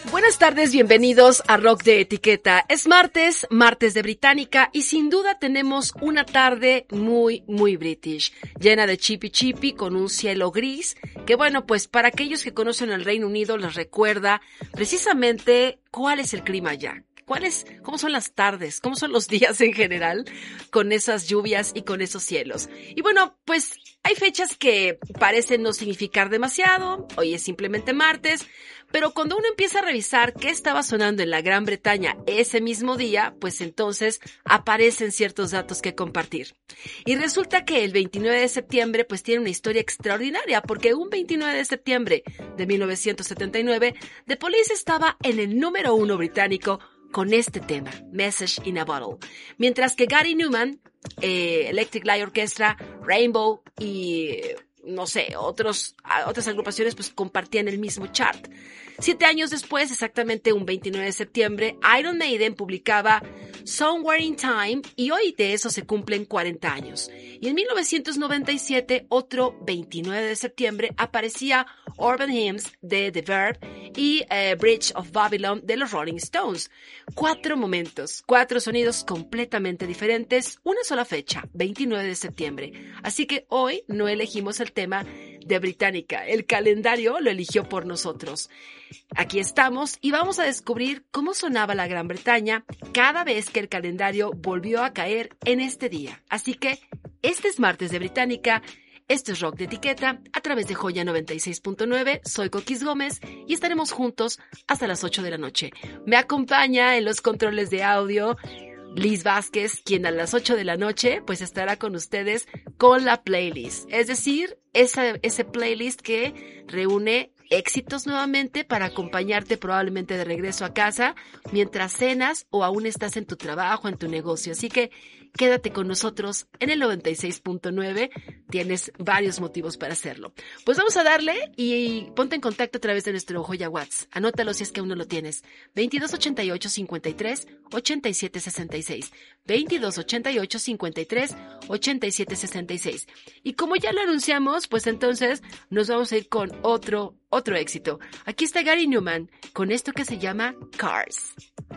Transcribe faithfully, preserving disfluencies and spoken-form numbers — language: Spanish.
Buenas tardes, bienvenidos a Rock de Etiqueta. Es martes, martes de Británica y sin duda tenemos una tarde muy, muy british, llena de chipi chipi con un cielo gris, que bueno, pues para aquellos que conocen el Reino Unido les recuerda precisamente cuál es el clima allá. ¿Cuáles, cómo son las tardes? ¿Cómo son los días en general con esas lluvias y con esos cielos? Y bueno, pues hay fechas que parecen no significar demasiado, hoy es simplemente martes, pero cuando uno empieza a revisar qué estaba sonando en la Gran Bretaña ese mismo día, pues entonces aparecen ciertos datos que compartir. Y resulta que el veintinueve de septiembre pues tiene una historia extraordinaria, porque un veintinueve de septiembre de mil novecientos setenta y nueve, The Police estaba en el número uno británico con este tema, Message in a Bottle. Mientras que Gary Numan, eh, Electric Light Orchestra, Rainbow y, no sé, otros, otras agrupaciones pues compartían el mismo chart. Siete años después, exactamente un veintinueve de septiembre, Iron Maiden publicaba Somewhere in Time y hoy de eso se cumplen cuarenta años. Y en mil novecientos noventa y siete, otro veintinueve de septiembre, aparecía Urban Hymns de The Verve y eh, Bridge of Babylon de los Rolling Stones. Cuatro momentos, cuatro sonidos completamente diferentes, una sola fecha, veintinueve de septiembre. Así que hoy no elegimos el tema de Británica, el calendario lo eligió por nosotros. Aquí estamos y vamos a descubrir cómo sonaba la Gran Bretaña cada vez que el calendario volvió a caer en este día. Así que este es martes de Británica. Esto es Rock de Etiqueta a través de Joya noventa y seis punto nueve. Soy Coquis Gómez y estaremos juntos hasta las ocho de la noche. Me acompaña en los controles de audio Liz Vázquez, quien a las ocho de la noche pues estará con ustedes con la playlist. Es decir, esa, ese playlist que reúne éxitos nuevamente para acompañarte probablemente de regreso a casa mientras cenas o aún estás en tu trabajo, en tu negocio. Así que quédate con nosotros en el noventa y seis punto nueve. Tienes varios motivos para hacerlo. Pues vamos a darle y ponte en contacto a través de nuestro Joya WhatsApp. Anótalo si es que aún no lo tienes. veintidós ochenta y ocho cincuenta y tres ochenta y siete sesenta y seis. veintidós ochenta y ocho cincuenta y tres ochenta y siete sesenta y seis. Y como ya lo anunciamos, pues entonces nos vamos a ir con otro, otro éxito. Aquí está Gary Numan con esto que se llama Cars.